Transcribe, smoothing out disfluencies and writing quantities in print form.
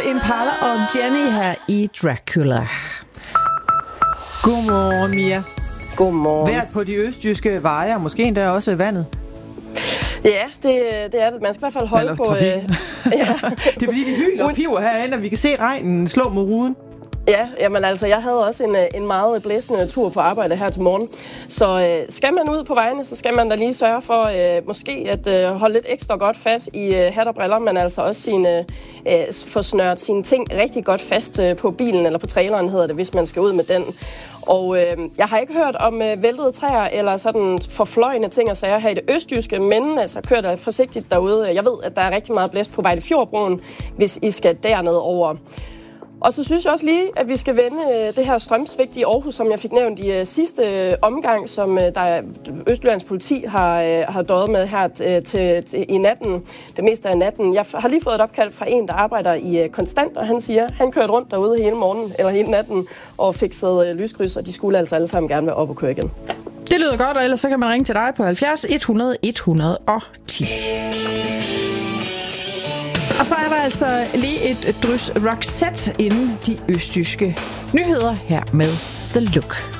Impala og Jenny her i Dracula. Godmorgen, Mia. Godmorgen. Været på de østjyske veje, og måske endda også vandet. Ja, det er det. Man skal i hvert fald holde på... Ja. Det er fordi, det hyler og piver herinde, og vi kan se regnen slå mod ruden. Ja, jamen altså, jeg havde også en meget blæsende tur på arbejde her til morgen. Så skal man ud på vejene, så skal man da lige sørge for måske at holde lidt ekstra godt fast i hat og briller, men altså også få snøret sine ting rigtig godt fast på bilen, eller på traileren hedder det, hvis man skal ud med den. Og jeg har ikke hørt om væltede træer eller sådan forfløjende ting og sager her i det østjyske, men altså kør da forsigtigt derude. Jeg ved, at der er rigtig meget blæst på Vejlefjordbroen, hvis I skal derned over. Og så synes jeg også lige, at vi skal vende det her strømsvigt i Aarhus, som jeg fik nævnt i sidste omgang, som der Østjyllands politi har døjet med her i natten, det meste af natten. Jeg har lige fået et opkald fra en, der arbejder i Konstant, og han siger, han kørte rundt derude hele morgenen eller hele natten og fikset lyskryds, og de skulle altså alle sammen gerne være op og køre igen. Det lyder godt, og ellers så kan man ringe til dig på 70 100 110. Og så er der altså lige et drys Roxette inden de østjyske nyheder her med The Look.